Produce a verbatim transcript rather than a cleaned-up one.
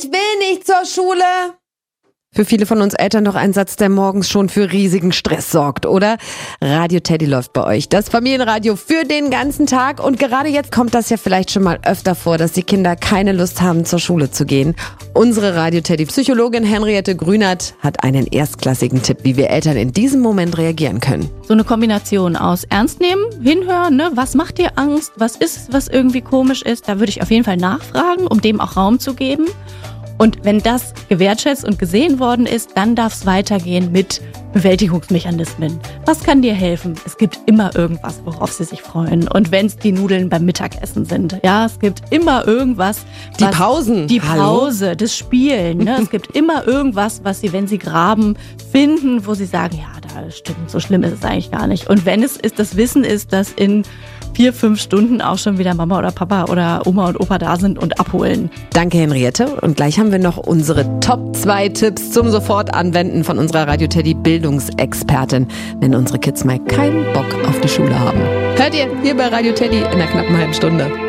Ich will nicht zur Schule. Für viele von uns Eltern doch ein Satz, der morgens schon für riesigen Stress sorgt, oder? Radio Teddy läuft bei euch. Das Familienradio für den ganzen Tag. Und gerade jetzt kommt das ja vielleicht schon mal öfter vor, dass die Kinder keine Lust haben, zur Schule zu gehen. Unsere Radio Teddy-Psychologin Henriette Grünert hat einen erstklassigen Tipp, wie wir Eltern in diesem Moment reagieren können. So eine Kombination aus ernst nehmen, hinhören, ne? Was macht dir Angst? Was ist es, was irgendwie komisch ist? Da würde ich auf jeden Fall nachfragen, um dem auch Raum zu geben. Und wenn das gewertschätzt und gesehen worden ist, dann darf es weitergehen mit Bewältigungsmechanismen. Was kann dir helfen? Es gibt immer irgendwas, worauf sie sich freuen. Und wenn es die Nudeln beim Mittagessen sind, ja, es gibt immer irgendwas. Die Pausen. Die Pause, Hallo? das Spielen. Ne? Es gibt immer irgendwas, was sie, wenn sie graben, finden, wo sie sagen, ja, da stimmt, so schlimm ist es eigentlich gar nicht. Und wenn es ist, das Wissen ist, dass in vier, fünf Stunden auch schon wieder Mama oder Papa oder Oma und Opa da sind und abholen. Danke, Henriette. Und gleich haben wir noch unsere Top zwei Tipps zum Sofortanwenden von unserer Radio Teddy Bildungsexpertin, wenn unsere Kids mal keinen Bock auf die Schule haben. Hört ihr hier bei Radio Teddy in einer knappen halben Stunde.